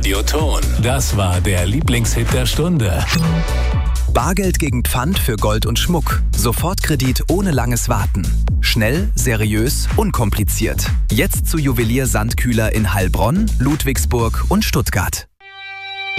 Radioton. Das war der Lieblingshit der Stunde. Bargeld gegen Pfand für Gold und Schmuck. Sofortkredit ohne langes Warten. Schnell, seriös, unkompliziert. Jetzt zu Juwelier Sandkühler in Heilbronn, Ludwigsburg und Stuttgart.